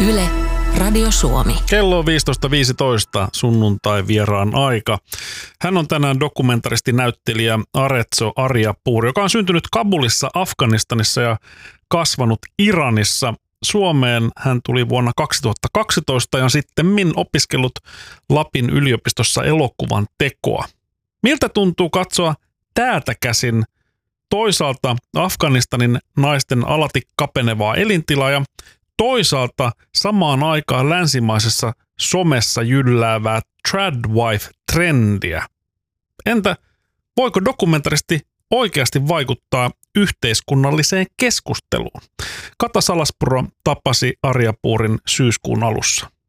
Yle, Radio Suomi. Kello on 15.15 sunnuntai vieraan aika. Hän on tänään dokumentaristi-näyttelijä Arezzo Ariapur, joka on syntynyt Kabulissa, Afganistanissa ja kasvanut Iranissa. Suomeen hän tuli vuonna 2012 ja sittemmin opiskellut Lapin yliopistossa elokuvan tekoa. Miltä tuntuu katsoa täältä käsin toisaalta Afganistanin naisten alati kapenevaa elintilaa ja toisaalta samaan aikaan länsimaisessa somessa jylläävää tradwife-trendiä? Entä voiko dokumentaristi oikeasti vaikuttaa yhteiskunnalliseen keskusteluun? Kata Salaspuro tapasi Ariapurin syyskuun alussa.